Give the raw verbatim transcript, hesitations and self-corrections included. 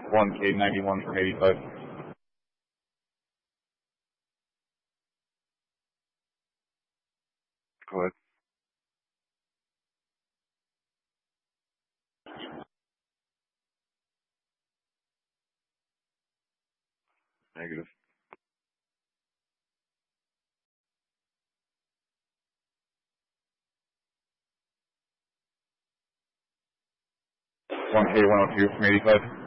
one K ninety-one from eighty-five. Go ahead. Negative. one K one oh two from eighty-five.